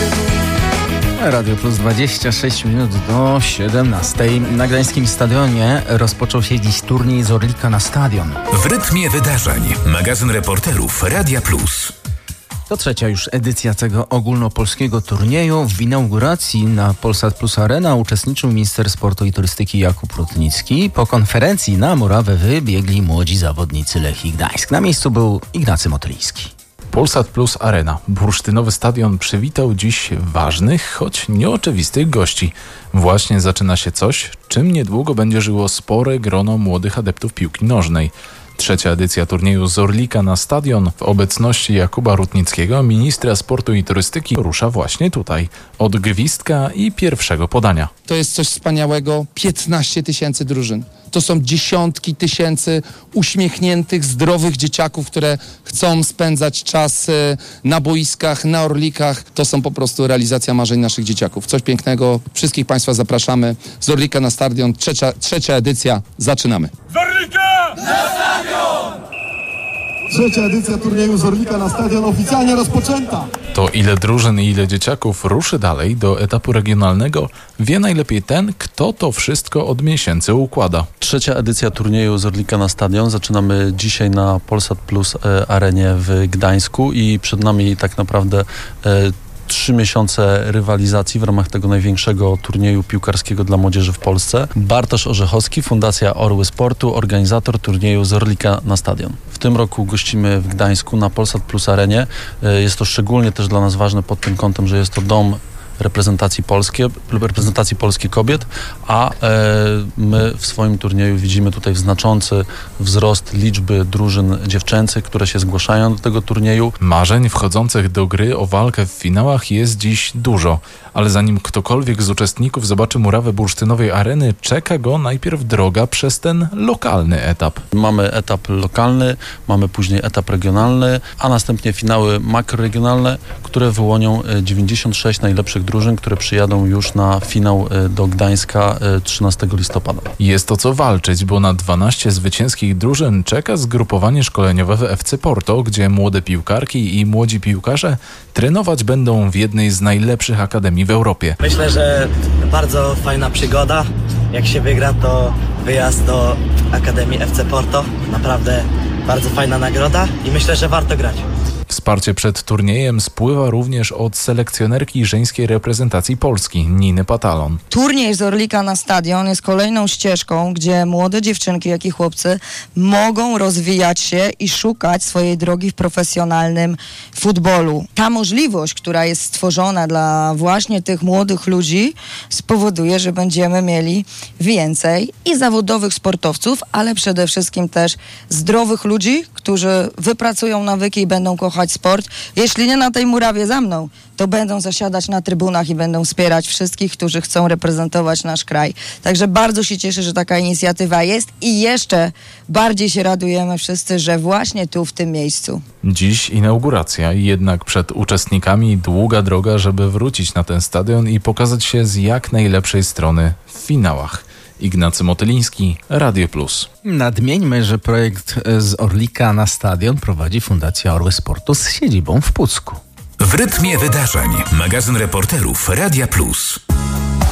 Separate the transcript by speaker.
Speaker 1: Radio Plus 26 minut do 17. Na Gdańskim Stadionie rozpoczął się dziś turniej z Orlika na Stadion.
Speaker 2: W rytmie wydarzeń. Magazyn reporterów Radia Plus.
Speaker 1: To trzecia już edycja tego ogólnopolskiego turnieju. W inauguracji na Polsat Plus Arena uczestniczył minister sportu i turystyki Jakub Rutnicki. Po konferencji na murawę wybiegli młodzi zawodnicy Lechii Gdańsk. Na miejscu był Ignacy Motyliński.
Speaker 3: Polsat Plus Arena. Bursztynowy stadion przywitał dziś ważnych, choć nieoczywistych gości. Właśnie zaczyna się coś, czym niedługo będzie żyło spore grono młodych adeptów piłki nożnej. Trzecia edycja turnieju z Orlika na Stadion w obecności Jakuba Rutnickiego, ministra sportu i turystyki, rusza właśnie tutaj. Od gwizdka i pierwszego podania.
Speaker 4: To jest coś wspaniałego. 15 000 drużyn. To są dziesiątki tysięcy uśmiechniętych, zdrowych dzieciaków, które chcą spędzać czas na boiskach, na Orlikach. To są po prostu realizacja marzeń naszych dzieciaków. Coś pięknego. Wszystkich Państwa zapraszamy z Orlika na Stadion. Trzecia edycja. Zaczynamy.
Speaker 5: Z Orlika na Stadion!
Speaker 6: Trzecia edycja turnieju z Orlika na Stadion oficjalnie rozpoczęta.
Speaker 3: To ile drużyn i ile dzieciaków ruszy dalej do etapu regionalnego, wie najlepiej ten, kto to wszystko od miesięcy układa.
Speaker 7: Trzecia edycja turnieju z Orlika na Stadion. Zaczynamy dzisiaj na Polsat Plus Arenie w Gdańsku i przed nami tak naprawdę 3 miesiące rywalizacji w ramach tego największego turnieju piłkarskiego dla młodzieży w Polsce. Bartosz Orzechowski, Fundacja Orły Sportu, organizator turnieju z Orlika na Stadion. W tym roku gościmy w Gdańsku na Polsat Plus Arenie. Jest to szczególnie też dla nas ważne pod tym kątem, że jest to dom reprezentacji polskiej kobiet, a my w swoim turnieju widzimy tutaj znaczący wzrost liczby drużyn dziewczęcych, które się zgłaszają do tego turnieju.
Speaker 3: Marzeń wchodzących do gry o walkę w finałach jest dziś dużo, ale zanim ktokolwiek z uczestników zobaczy murawę bursztynowej areny, czeka go najpierw droga przez ten lokalny etap.
Speaker 7: Mamy etap lokalny, mamy później etap regionalny, a następnie finały makroregionalne, które wyłonią 96 najlepszych drużyn, które przyjadą już na finał do Gdańska 13 listopada.
Speaker 3: Jest o co walczyć, bo na 12 zwycięskich drużyn czeka zgrupowanie szkoleniowe w FC Porto, gdzie młode piłkarki i młodzi piłkarze trenować będą w jednej z najlepszych akademii w Europie.
Speaker 8: Myślę, że bardzo fajna przygoda. Jak się wygra, to wyjazd do Akademii FC Porto. Naprawdę bardzo fajna nagroda i myślę, że warto grać.
Speaker 3: Wsparcie przed turniejem spływa również od selekcjonerki żeńskiej reprezentacji Polski, Niny Patalon.
Speaker 9: Turniej z Orlika na Stadion jest kolejną ścieżką, gdzie młode dziewczynki, jak i chłopcy mogą rozwijać się i szukać swojej drogi w profesjonalnym futbolu. Ta możliwość, która jest stworzona dla właśnie tych młodych ludzi, spowoduje, że będziemy mieli więcej i zawodowych sportowców, ale przede wszystkim też zdrowych ludzi, którzy wypracują nawyki i będą kochać sport. Jeśli nie na tej murawie za mną, to będą zasiadać na trybunach i będą wspierać wszystkich, którzy chcą reprezentować nasz kraj. Także bardzo się cieszę, że taka inicjatywa jest i jeszcze bardziej się radujemy wszyscy, że właśnie tu, w tym miejscu.
Speaker 3: Dziś inauguracja, jednak przed uczestnikami długa droga, żeby wrócić na ten stadion i pokazać się z jak najlepszej strony w finałach. Ignacy Motyliński, Radio Plus.
Speaker 1: Nadmieńmy, że projekt z Orlika na Stadion prowadzi Fundacja Orły Sportu z siedzibą w Pucku.
Speaker 2: W rytmie wydarzeń. Magazyn reporterów Radia Plus.